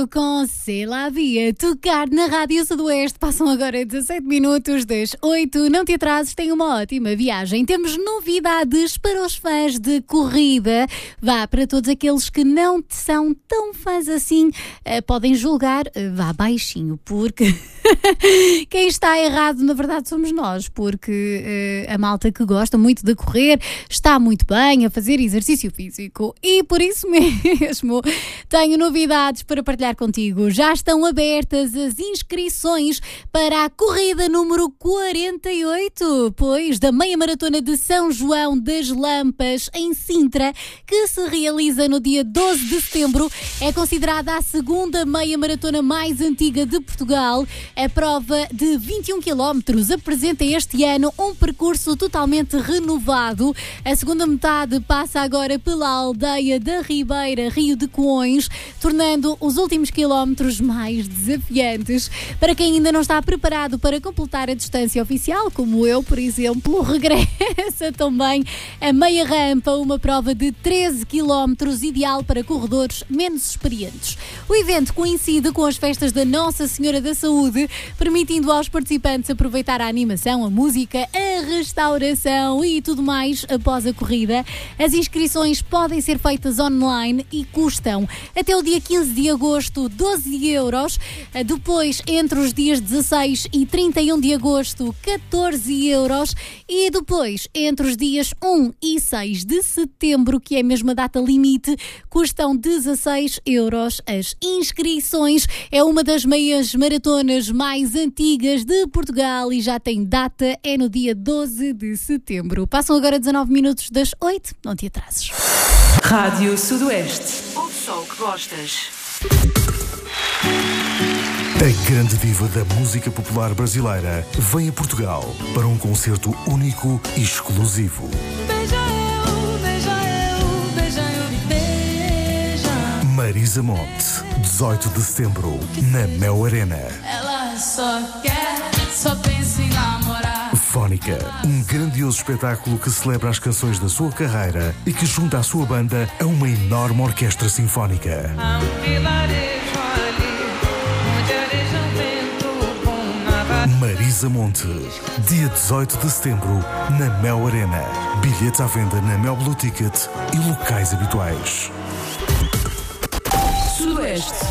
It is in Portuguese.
Com C'est la Vie a tocar na Rádio Sudoeste. Passam agora 17 minutos das 8. Não te atrases, tem uma ótima viagem. Temos novidades para os fãs de corrida. Vá, para todos aqueles que não são tão fãs assim, podem julgar, vá baixinho, porque quem está errado na verdade somos nós, porque a malta que gosta muito de correr está muito bem a fazer exercício físico e por isso mesmo tenho novidades para partilhar contigo. Já estão abertas as inscrições para a corrida número 48, pois da meia maratona de São João das Lampas em Sintra, que se realiza no dia 12 de setembro. É considerada a segunda meia maratona mais antiga de Portugal. A prova de 21 km apresenta este ano um percurso totalmente renovado. A segunda metade passa agora pela aldeia da Ribeira, Rio de Coões, tornando os últimos quilómetros mais desafiantes. Para quem ainda não está preparado para completar a distância oficial, como eu, por exemplo, regressa também a meia rampa, uma prova de 13 km, ideal para corredores menos experientes. O evento coincide com as festas da Nossa Senhora da Saúde, permitindo aos participantes aproveitar a animação, a música, a restauração e tudo mais após a corrida. As inscrições podem ser feitas online e custam até o dia 15 de agosto 12 euros. Depois, entre os dias 16 e 31 de agosto, 14 euros. E depois, entre os dias 1 e 6 de setembro, que é a mesma data limite, custam 16 euros as inscrições. É uma das meias maratonas mais antigas de Portugal e já tem data, é no dia 12 de setembro. Passam agora 19 minutos das 8, não te atrases. Rádio Sudoeste. Ouve só o que gostas. A grande diva da música popular brasileira vem a Portugal para um concerto único e exclusivo. Beija eu, beija. Marisa Monte, 18 de setembro, na Mel Arena. Ela só pensa em namorar. Fónica, um grandioso espetáculo que celebra as canções da sua carreira e que junta a sua banda a uma enorme orquestra sinfónica. Marisa Monte, dia 18 de setembro, na Mel Arena. Bilhetes à venda na Mel Blue Ticket e locais habituais. Sudoeste.